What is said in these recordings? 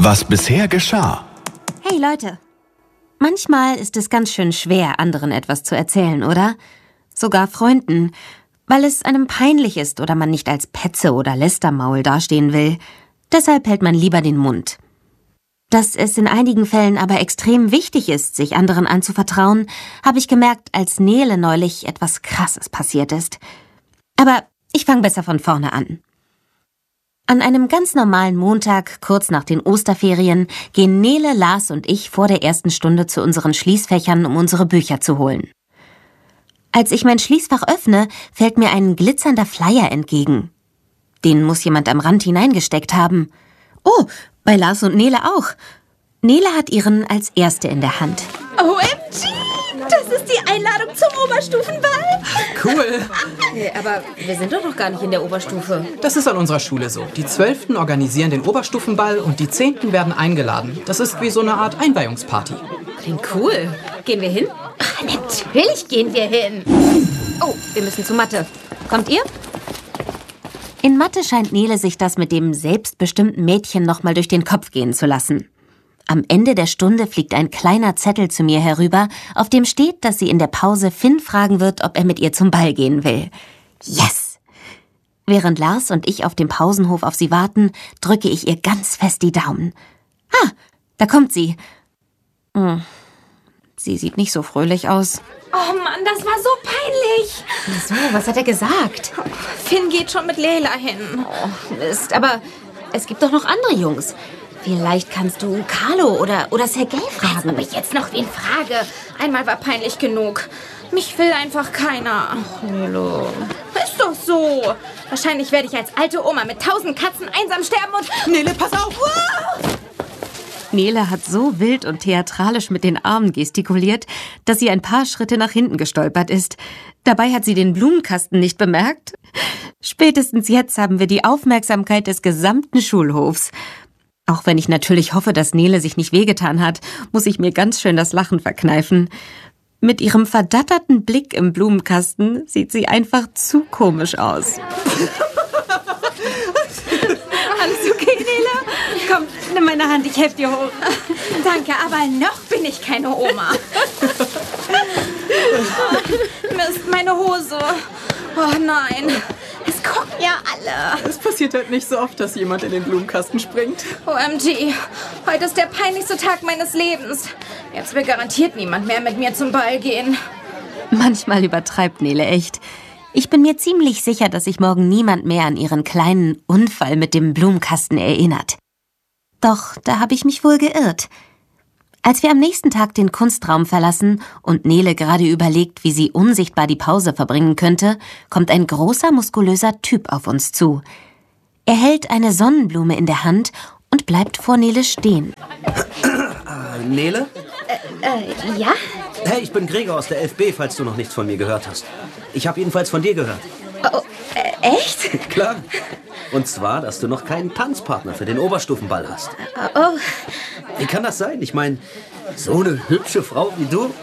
Was bisher geschah. Hey Leute, manchmal ist es ganz schön schwer, anderen etwas zu erzählen, oder? Sogar Freunden, weil es einem peinlich ist oder man nicht als Petze oder Lästermaul dastehen will. Deshalb hält man lieber den Mund. Dass es in einigen Fällen aber extrem wichtig ist, sich anderen anzuvertrauen, habe ich gemerkt, als Nele neulich etwas Krasses passiert ist. Aber ich fange besser von vorne an. An einem ganz normalen Montag, kurz nach den Osterferien, gehen Nele, Lars und ich vor der ersten Stunde zu unseren Schließfächern, um unsere Bücher zu holen. Als ich mein Schließfach öffne, fällt mir ein glitzernder Flyer entgegen. Den muss jemand am Rand hineingesteckt haben. Oh, bei Lars und Nele auch. Nele hat ihren als erste in der Hand. OMG! Das ist die Einladung zum Oberstufenball. Cool. Aber wir sind doch noch gar nicht in der Oberstufe. Das ist an unserer Schule so. Die 12. organisieren den Oberstufenball und die 10. werden eingeladen. Das ist wie so eine Art Einweihungsparty. Klingt cool. Gehen wir hin? Ach, natürlich gehen wir hin. Oh, wir müssen zu Mathe. Kommt ihr? In Mathe scheint Nele sich das mit dem selbstbestimmten Mädchen noch mal durch den Kopf gehen zu lassen. Am Ende der Stunde fliegt ein kleiner Zettel zu mir herüber, auf dem steht, dass sie in der Pause Finn fragen wird, ob er mit ihr zum Ball gehen will. Yes! Während Lars und ich auf dem Pausenhof auf sie warten, drücke ich ihr ganz fest die Daumen. Ah, da kommt sie. Sie sieht nicht so fröhlich aus. Oh Mann, das war so peinlich. Wieso? Was hat er gesagt? Finn geht schon mit Leila hin. Oh, Mist, aber es gibt doch noch andere Jungs. Vielleicht kannst du Carlo oder Sergej fragen. Ob ich jetzt noch wen frage? Einmal war peinlich genug. Mich will einfach keiner. Ach, Nele. Ist doch so. Wahrscheinlich werde ich als alte Oma mit 1000 Katzen einsam sterben und... Nele, pass auf! Wow! Nele hat so wild und theatralisch mit den Armen gestikuliert, dass sie ein paar Schritte nach hinten gestolpert ist. Dabei hat sie den Blumenkasten nicht bemerkt. Spätestens jetzt haben wir die Aufmerksamkeit des gesamten Schulhofs. Auch wenn ich natürlich hoffe, dass Nele sich nicht wehgetan hat, muss ich mir ganz schön das Lachen verkneifen. Mit ihrem verdatterten Blick im Blumenkasten sieht sie einfach zu komisch aus. Alles okay, Nele? Komm, nimm meine Hand, ich helfe dir hoch. Danke, aber noch bin ich keine Oma. Mist, meine Hose. Oh nein, es gucken ja alle. Es passiert halt nicht so oft, dass jemand in den Blumenkasten springt. OMG, heute ist der peinlichste Tag meines Lebens. Jetzt will garantiert niemand mehr mit mir zum Ball gehen. Manchmal übertreibt Nele echt. Ich bin mir ziemlich sicher, dass sich morgen niemand mehr an ihren kleinen Unfall mit dem Blumenkasten erinnert. Doch da habe ich mich wohl geirrt. Als wir am nächsten Tag den Kunstraum verlassen und Nele gerade überlegt, wie sie unsichtbar die Pause verbringen könnte, kommt ein großer, muskulöser Typ auf uns zu. Er hält eine Sonnenblume in der Hand und bleibt vor Nele stehen. Nele? Ja? Hey, ich bin Gregor aus der 11b, falls du noch nichts von mir gehört hast. Ich habe jedenfalls von dir gehört. Oh, echt? Klar. Und zwar, dass du noch keinen Tanzpartner für den Oberstufenball hast. Oh. Wie kann das sein? Ich meine, so eine hübsche Frau wie du.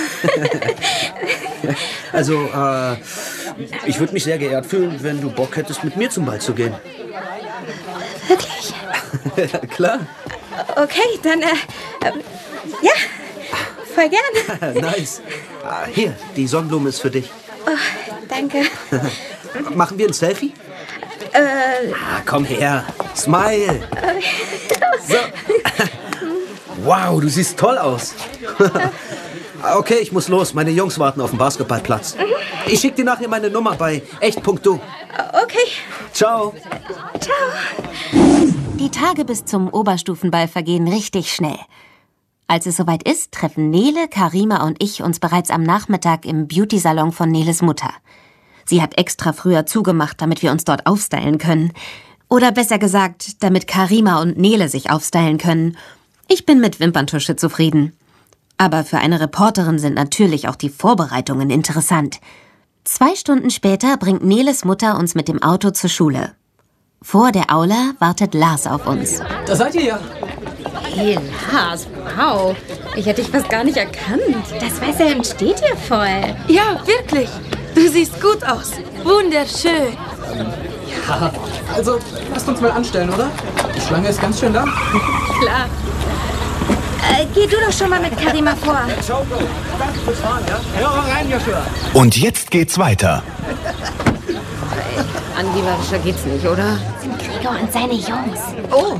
Also, ich würde mich sehr geehrt fühlen, wenn du Bock hättest, mit mir zum Ball zu gehen. Wirklich? Ja, klar. Okay, dann, ja, voll gern. Nice. Hier, die Sonnenblume ist für dich. Oh, danke. Machen wir ein Selfie? Komm her. Smile. So. Wow, du siehst toll aus. Okay, ich muss los. Meine Jungs warten auf dem Basketballplatz. Ich schicke dir nachher meine Nummer bei echt.du. Okay. Ciao. Ciao. Die Tage bis zum Oberstufenball vergehen richtig schnell. Als es soweit ist, treffen Nele, Karima und ich uns bereits am Nachmittag im Beauty-Salon von Neles Mutter. Sie hat extra früher zugemacht, damit wir uns dort aufstylen können. Oder besser gesagt, damit Karima und Nele sich aufstylen können. Ich bin mit Wimperntusche zufrieden. Aber für eine Reporterin sind natürlich auch die Vorbereitungen interessant. 2 Stunden später bringt Neles Mutter uns mit dem Auto zur Schule. Vor der Aula wartet Lars auf uns. Da seid ihr ja. Hey Lars, wow. Ich hätte dich fast gar nicht erkannt. Das weiße Hemd steht dir voll. Ja, wirklich. Du siehst gut aus. Wunderschön. Ja, also lasst uns mal anstellen, oder? Die Schlange ist ganz schön lang. Klar. Geh du doch schon mal mit Karima vor. Und jetzt geht's weiter. Angeberischer geht's nicht, oder? Sind Gregor und seine Jungs. Oh,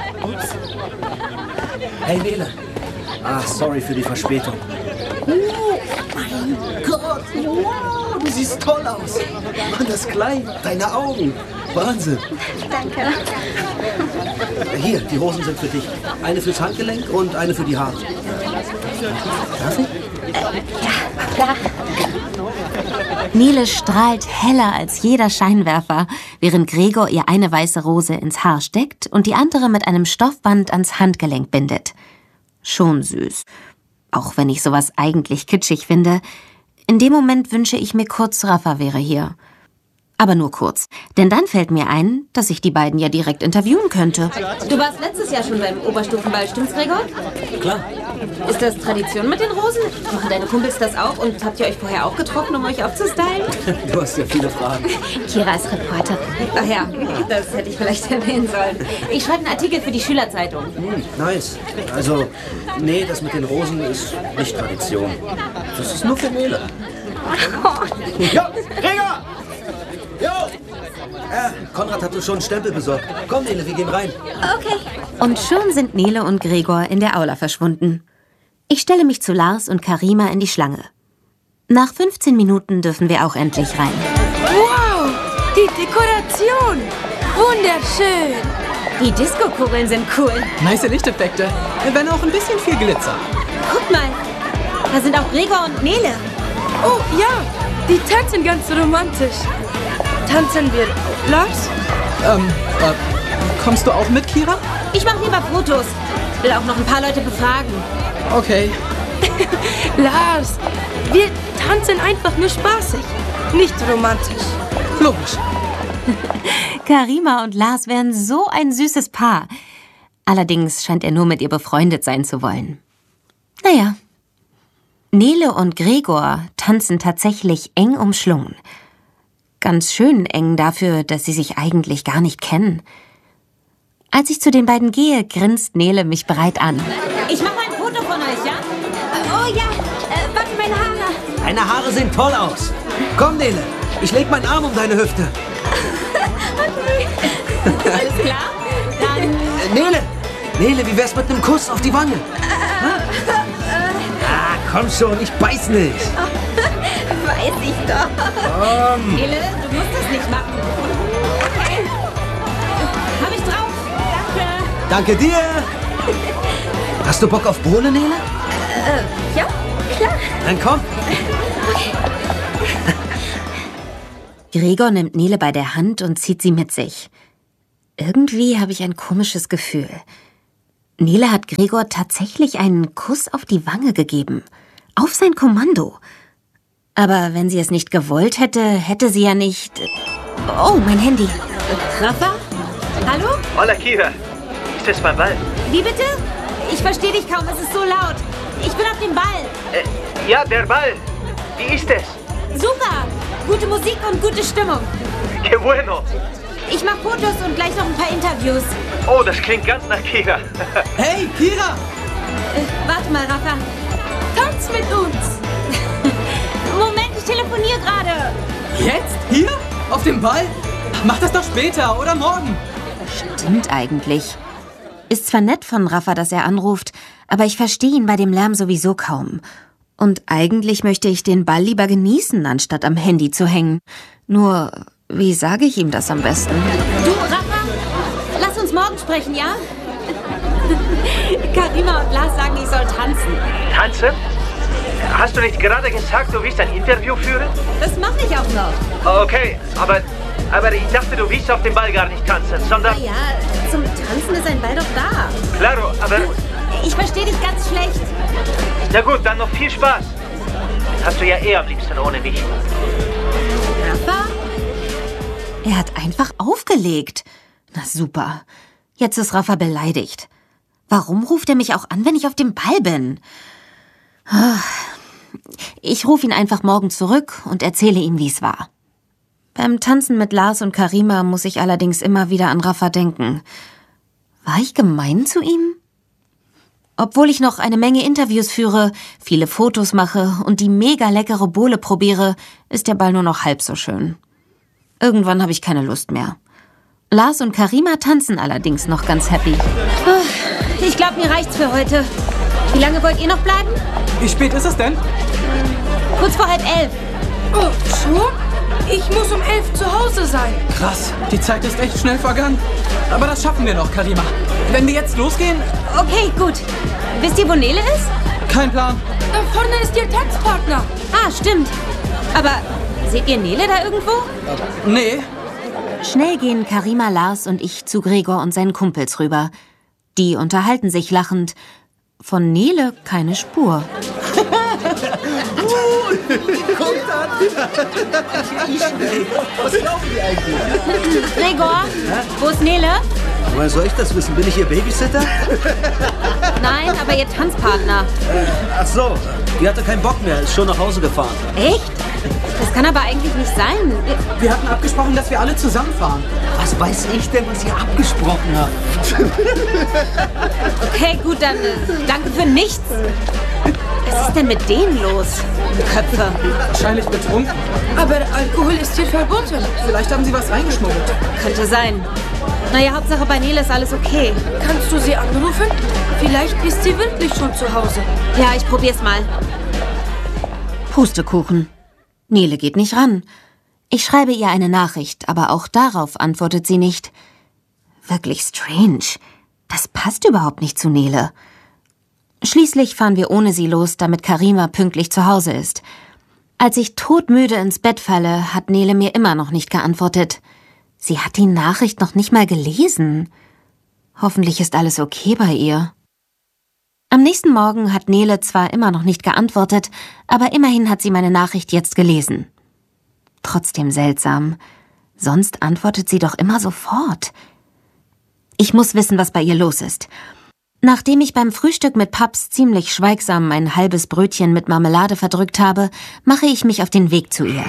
Hey, Nele. Sorry für die Verspätung. Oh, mein Gott. Wow, du siehst toll aus. Mann, das Kleid, deine Augen. Wahnsinn. Danke. Hier, die Rosen sind für dich. Eine fürs Handgelenk und eine für die Haare. Darf ich? Klar. Nele strahlt heller als jeder Scheinwerfer, während Gregor ihr eine weiße Rose ins Haar steckt und die andere mit einem Stoffband ans Handgelenk bindet. Schon süß. Auch wenn ich sowas eigentlich kitschig finde. In dem Moment wünsche ich mir kurz, Rafa wäre hier. Aber nur kurz, denn dann fällt mir ein, dass ich die beiden ja direkt interviewen könnte. du warst letztes Jahr schon beim Oberstufenball, stimmt's, Gregor? Klar. Ist das Tradition mit den Rosen? Machen deine Kumpels das auch? Und habt ihr euch vorher auch getroffen, um euch aufzustylen? Du hast ja viele Fragen. Kira ist Reporterin. Ach ja, das hätte ich vielleicht erwähnen sollen. Ich schreibe einen Artikel für die Schülerzeitung. Nice. Also, nee, das mit den Rosen ist nicht Tradition. Das ist nur für Nele. Ja, Gregor! Jo! Konrad hat uns schon einen Stempel besorgt. Komm, Nele, wir gehen rein. Okay. Und schon sind Nele und Gregor in der Aula verschwunden. Ich stelle mich zu Lars und Karima in die Schlange. Nach 15 Minuten dürfen wir auch endlich rein. Wow, die Dekoration. Wunderschön. Die Disco-Kugeln sind cool. Nice Lichteffekte. Wenn auch ein bisschen viel Glitzer. Guck mal, da sind auch Gregor und Nele. Oh ja, die tanzen ganz romantisch. Tanzen wir auch, Lars? Kommst du auch mit, Kira? Ich mache lieber Fotos. Will auch noch ein paar Leute befragen. Okay. Lars, wir tanzen einfach nur spaßig, nicht romantisch. Logisch. Karima und Lars wären so ein süßes Paar. Allerdings scheint er nur mit ihr befreundet sein zu wollen. Naja. Nele und Gregor tanzen tatsächlich eng umschlungen. Ganz schön eng dafür, dass sie sich eigentlich gar nicht kennen. Als ich zu den beiden gehe, grinst Nele mich bereit an. Ich mache ein Foto von euch, ja? Oh ja, warte, meine Haare. Deine Haare sehen toll aus. Komm, Nele, ich leg meinen Arm um deine Hüfte. Alles klar? Dann Nele, wie wär's mit einem Kuss auf die Wange? Komm schon, ich beiß nicht. Weiß ich doch. Nele, du musst das nicht machen. Okay. Hab ich drauf. Danke. Danke dir. Hast du Bock auf Bohne, Nele? Ja, klar. Dann komm. Gregor nimmt Nele bei der Hand und zieht sie mit sich. Irgendwie habe ich ein komisches Gefühl. Nele hat Gregor tatsächlich einen Kuss auf die Wange gegeben. Auf sein Kommando. Aber wenn sie es nicht gewollt hätte, hätte sie ja nicht... Oh, mein Handy. Rafa? Hallo? Hola, Kira. Ist das mein Ball? Wie bitte? Ich verstehe dich kaum, es ist so laut. Ich bin auf dem Ball. Ja, der Ball. Wie ist es? Super. Gute Musik und gute Stimmung. Que bueno. Ich mache Fotos und gleich noch ein paar Interviews. Oh, das klingt ganz nach Kira. Hey, Kira! Warte mal, Rafa. Tanz mit uns. Moment, ich telefoniere gerade. Jetzt? Hier? Auf dem Ball? Mach das doch später oder morgen. Stimmt eigentlich. Ist zwar nett von Rafa, dass er anruft, aber ich verstehe ihn bei dem Lärm sowieso kaum. Und eigentlich möchte ich den Ball lieber genießen, anstatt am Handy zu hängen. Nur, wie sage ich ihm das am besten? Du, Rafa, lass uns morgen sprechen, ja? Karima und Lars sagen, ich soll tanzen. Tanzen? Hast du nicht gerade gesagt, du willst ein Interview führen? Das mache ich auch noch. Okay, aber ich dachte, du willst auf dem Ball gar nicht tanzen, sondern... Ja, zum Tanzen ist ein Ball doch da. Claro, aber... Ich verstehe dich ganz schlecht. Na gut, dann noch viel Spaß. Hast du ja eh am liebsten ohne mich. Rafa? Er hat einfach aufgelegt. Na super. Jetzt ist Rafa beleidigt. Warum ruft er mich auch an, wenn ich auf dem Ball bin? Ich rufe ihn einfach morgen zurück und erzähle ihm, wie es war. Beim Tanzen mit Lars und Karima muss ich allerdings immer wieder an Rafa denken. War ich gemein zu ihm? Obwohl ich noch eine Menge Interviews führe, viele Fotos mache und die mega leckere Bowle probiere, ist der Ball nur noch halb so schön. Irgendwann habe ich keine Lust mehr. Lars und Karima tanzen allerdings noch ganz happy. Ich glaube, mir reicht's für heute. Wie lange wollt ihr noch bleiben? Wie spät ist es denn? Kurz vor 10:30. Oh, schon? Ich muss um 11 zu Hause sein. Krass, die Zeit ist echt schnell vergangen. Aber das schaffen wir noch, Karima. Wenn wir jetzt losgehen... Okay, gut. Wisst ihr, wo Nele ist? Kein Plan. Da vorne ist ihr Tanzpartner. Ah, stimmt. Aber seht ihr Nele da irgendwo? Nee. Schnell gehen Karima, Lars und ich zu Gregor und seinen Kumpels rüber. Die unterhalten sich lachend. Von Nele keine Spur. Guckt an! Was glauben die eigentlich? Gregor, wo ist Nele? Woher soll ich das wissen? Bin ich Ihr Babysitter? Nein, aber ihr Tanzpartner. Ach so, die hatte keinen Bock mehr, ist schon nach Hause gefahren. Echt? Das kann aber eigentlich nicht sein. Wir hatten abgesprochen, dass wir alle zusammenfahren. Was weiß ich denn, was ihr abgesprochen habt? Okay, gut, dann danke für nichts. Was ist denn mit denen los? Köpfe. Wahrscheinlich betrunken. Aber Alkohol ist hier verboten. Vielleicht haben sie was reingeschmuggelt. Könnte sein. Naja, Hauptsache bei Nele ist alles okay. Kannst du sie anrufen? Vielleicht ist sie wirklich schon zu Hause. Ja, ich probier's mal. Pustekuchen. Nele geht nicht ran. Ich schreibe ihr eine Nachricht, aber auch darauf antwortet sie nicht. Wirklich strange. Das passt überhaupt nicht zu Nele. Schließlich fahren wir ohne sie los, damit Karima pünktlich zu Hause ist. Als ich todmüde ins Bett falle, hat Nele mir immer noch nicht geantwortet. Sie hat die Nachricht noch nicht mal gelesen. Hoffentlich ist alles okay bei ihr. Am nächsten Morgen hat Nele zwar immer noch nicht geantwortet, aber immerhin hat sie meine Nachricht jetzt gelesen. Trotzdem seltsam. Sonst antwortet sie doch immer sofort. Ich muss wissen, was bei ihr los ist. Nachdem ich beim Frühstück mit Paps ziemlich schweigsam ein halbes Brötchen mit Marmelade verdrückt habe, mache ich mich auf den Weg zu ihr.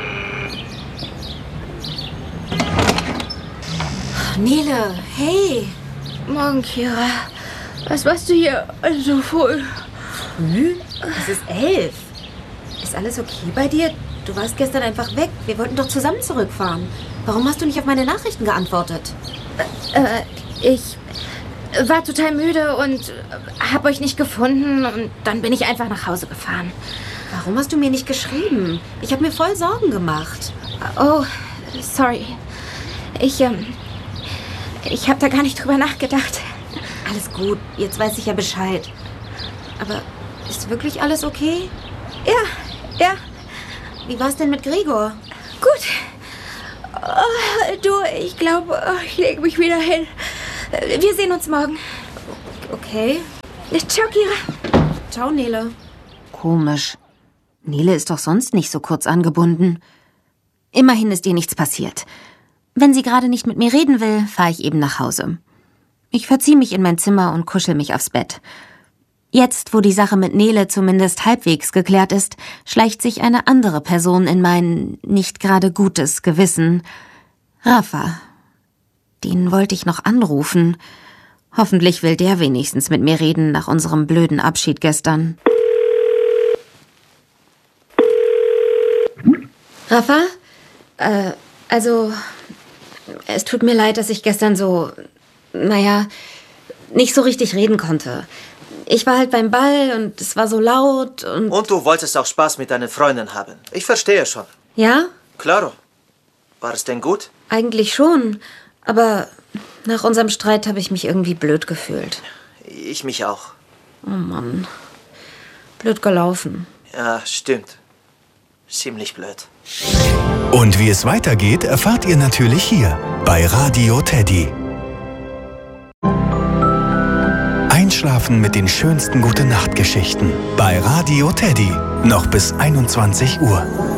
Nele, hey. Morgen, Kira. Was machst du hier so früh? Früh? Es ist 11. Ist alles okay bei dir? Du warst gestern einfach weg. Wir wollten doch zusammen zurückfahren. Warum hast du nicht auf meine Nachrichten geantwortet? Ich war total müde und habe euch nicht gefunden und dann bin ich einfach nach Hause gefahren. Warum hast du mir nicht geschrieben? Ich habe mir voll Sorgen gemacht. Oh, sorry. Ich habe da gar nicht drüber nachgedacht. Alles gut, jetzt weiß ich ja Bescheid. Aber ist wirklich alles okay? Ja. Wie war's denn mit Gregor? Gut. Oh, du, ich glaube, ich lege mich wieder hin. Wir sehen uns morgen. Okay. Ciao, Kira. Ciao, Nele. Komisch. Nele ist doch sonst nicht so kurz angebunden. Immerhin ist ihr nichts passiert. Wenn sie gerade nicht mit mir reden will, fahre ich eben nach Hause. Ich verziehe mich in mein Zimmer und kuschel mich aufs Bett. Jetzt, wo die Sache mit Nele zumindest halbwegs geklärt ist, schleicht sich eine andere Person in mein nicht gerade gutes Gewissen. Rafa. Den wollte ich noch anrufen. Hoffentlich will der wenigstens mit mir reden nach unserem blöden Abschied gestern. Rafa? Es tut mir leid, dass ich gestern nicht so richtig reden konnte. Ich war halt beim Ball und es war so laut und... Und du wolltest auch Spaß mit deinen Freunden haben. Ich verstehe schon. Ja? Claro. War es denn gut? Eigentlich schon. Aber nach unserem Streit habe ich mich irgendwie blöd gefühlt. Ich mich auch. Oh Mann. Blöd gelaufen. Ja, stimmt. Ziemlich blöd. Und wie es weitergeht, erfahrt ihr natürlich hier bei Radio Teddy. Einschlafen mit den schönsten Gute-Nacht-Geschichten bei Radio Teddy. Noch bis 21 Uhr.